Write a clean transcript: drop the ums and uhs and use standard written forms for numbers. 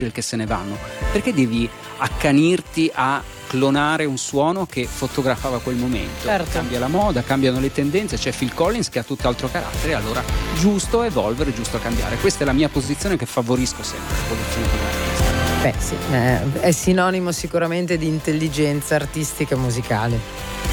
che se ne vanno. Perché devi accanirti a clonare un suono che fotografava quel momento? Certo. Cambia la moda, cambiano le tendenze, c'è Phil Collins che ha tutt'altro carattere, allora giusto evolvere, giusto cambiare. Questa è la mia posizione, che favorisco sempre l'evoluzione dell'artista. Beh sì, è sinonimo sicuramente di intelligenza artistica e musicale.